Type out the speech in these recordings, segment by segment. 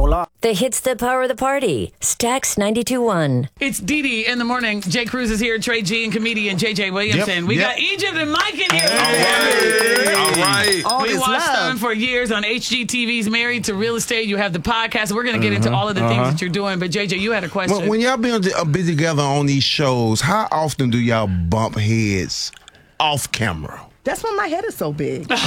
Hola. The hits that power the party. Stax 92.1. It's Dee Dee in the morning. Jay Cruz is here. Trey G and comedian JJ Williamson. We got Egypt and Mike in here. All right. We watched them for years on HGTV's Married to Real Estate. You have the podcast. We're going to get into all of the things that you're doing. But JJ, you had a question. When y'all be together on these shows, how often do y'all bump heads off camera? That's why my head is so big. Don't do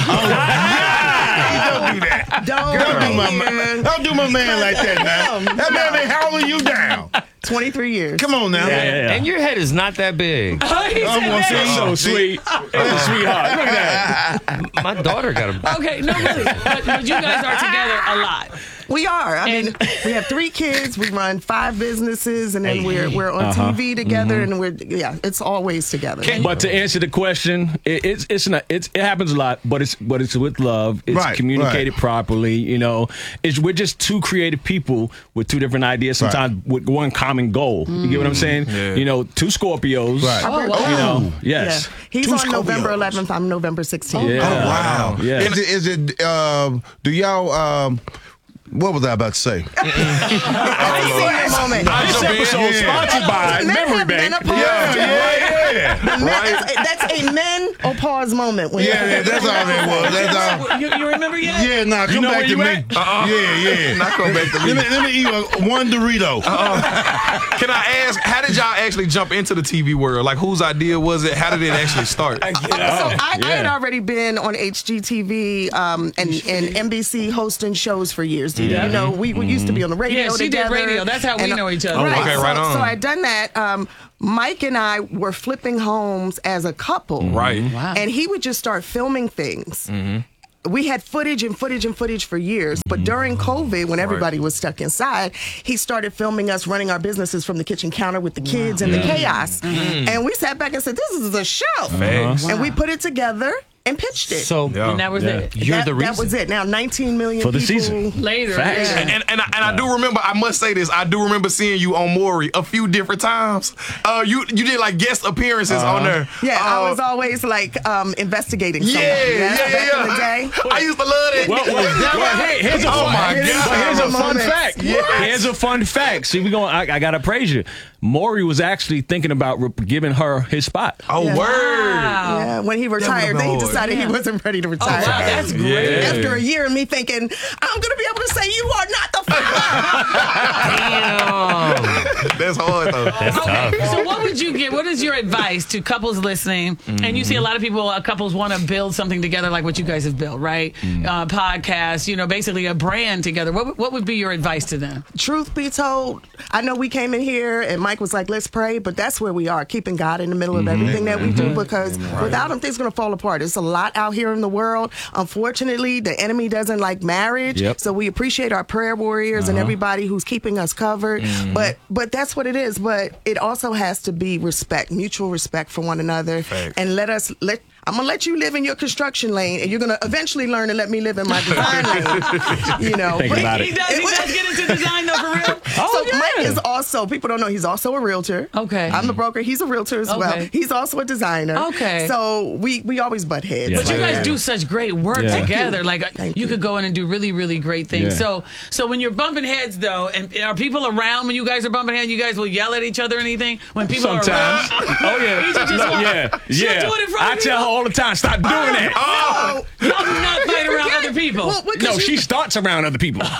that. Don't do my man like that now. That man, how old are you down? 23 years. Come on now. Yeah. And your head is not that big. So sweet. Sweetheart. Look at that. My daughter got a... Okay, no, really. But you guys are together a lot. We are. I mean, we have 3 kids. We run 5 businesses, and then we're on TV together, and it's always together. But to answer the question, it happens a lot, but it's with love. It's communicated properly. You know, we're just 2 creative people with 2 different ideas, sometimes with one common goal. You get what I'm saying? Yeah. You know, 2 Scorpios. Right. Oh, wow. You know, yes. Yeah. He's on November 11th. I'm November 16th. Yeah. Oh, wow. Yeah. Is it do y'all what was I about to say? This episode sponsored by Memory Bank. That's a menopause moment. That's all that was. That's all. You remember yet? Yeah, come back to me. Not come back to me. Let me eat one Dorito. Can I ask, how did y'all actually jump into the TV world? Like, whose idea was it? How did it actually start? I had already been on HGTV and NBC hosting shows for years. You know, we used to be on the radio together. Did radio. That's how we know each other. Right. Okay, right on. So I'd done that. Mike and I were flipping homes as a couple. Right. Wow. And he would just start filming things. We had footage for years, but during COVID, when everybody was stuck inside, he started filming us running our businesses from the kitchen counter with the kids and the chaos. And we sat back and said, this is a show. And we put it together and pitched it. So and that was it. You're the reason. That was it. Now 19 million for the people season later. Facts. Yeah. And I do remember, I must say this, I do remember seeing you on Maury a few different times. You did like guest appearances on there. Yeah, I was always like investigating someone. Back in the day. I used to love that. Here's a fun fact. Here's a fun fact. See, I gotta praise you. Maury was actually thinking about giving her his spot. Oh, word. Wow. Yeah, when he retired, then he decided he wasn't ready to retire. Oh, wow, that's great. After a year of me thinking, I'm going to be able to say, you are not the Damn. That's hard, though. That's tough. So what would you give? What is your advice to couples listening? And you see a lot of couples want to build something together like what you guys have built, right? Podcasts, basically a brand together. What would be your advice to them? Truth be told, I know we came in here and Mike was like, let's pray, but that's where we are, keeping God in the middle of everything that we do, because without him, things are going to fall apart. There's a lot out here in the world. Unfortunately, the enemy doesn't like marriage, so we appreciate our prayer warriors and everybody who's keeping us covered, but that's what it is. But it also has to be respect, mutual respect for one another. And I'm going to let you live in your construction lane, and you're going to eventually learn to let me live in my design lane. Think about He does get into design, though, for real? Mike is also, people don't know, he's also a realtor. Okay. I'm the broker. He's a realtor as well. He's also a designer. Okay. So we always butt heads. But you guys do such great work together. Thank you could go in and do really, really great things. Yeah. So when you're bumping heads, though, and are people around when you guys are bumping heads, you guys will yell at each other or anything? When people are around? Oh, yeah. She'll do it in front of I tell her all the time, stop doing that. Y'all do not fight around other people. No, she starts around other people. Wait,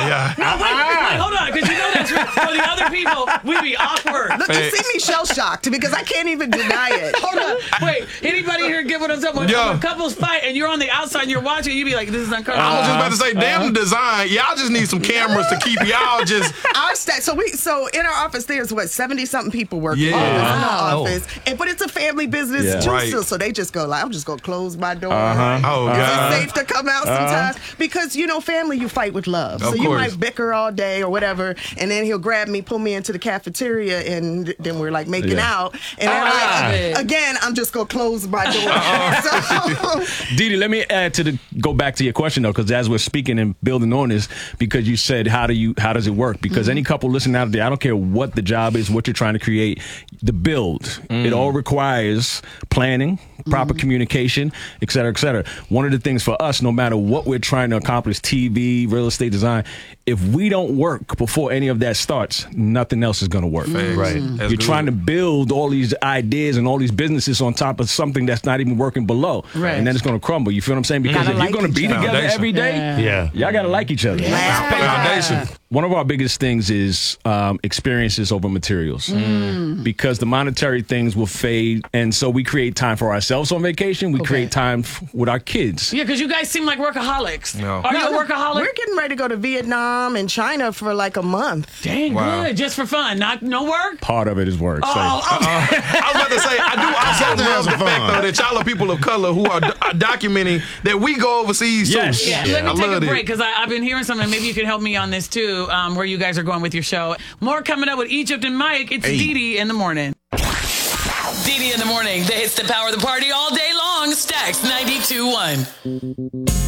hold on, because you know that's right. For the other people, we be awkward. Look, you see me shell-shocked because I can't even deny it. Hold on. Wait, anybody here get what I'm talking about? When couples fight and you're on the outside and you're watching, you be like, this is uncomfortable. I was just about to say, damn design. Y'all just need some cameras to keep y'all just... So in our office, there's 70-something people working in our office. But it's a family business too, still. So they just go I'm just going to close my door. Oh, God. It's safe to come out sometimes. Because, family, you fight with love. So you might bicker all day or whatever, and then he'll grab me, pull me into the cafeteria, and then we're making out. And then again, I'm just going to close my door. Dee Dee, let me go back to your question, though, because as we're speaking and building on this, because you said, how does it work? Because any couple listening out there, I don't care what the job is, what you're trying to create, the build, it all requires planning planning, proper communication, et cetera, et cetera. One of the things for us, no matter what we're trying to accomplish, TV, real estate design, if we don't work before any of that starts, nothing else is going to work. Right. You're trying to build all these ideas and all these businesses on top of something that's not even working below. Right. And then it's going to crumble. You feel what I'm saying? Because if you're going to be together every day, y'all got to like each other. Foundation. One of our biggest things is experiences over materials, because the monetary things will fade, and so we create time for ourselves on vacation. We create time with our kids. Yeah, because you guys seem like workaholics. No. Are you a workaholic? We're getting ready to go to Vietnam and China for like a month. Dang, good. Just for fun. No work? Part of it is work. Oh, I was about to say, I do also love the fact, though, that y'all are people of color who are documenting that we go overseas, Yes. too. Yeah. Let me take a break, because I've been hearing something. Maybe you can help me on this, too, where you guys are going with your show. More coming up with Egypt and Mike. It's Dee Dee in the morning. Dee Dee in the morning. The hits that power the party all day long. Stacks 92.1.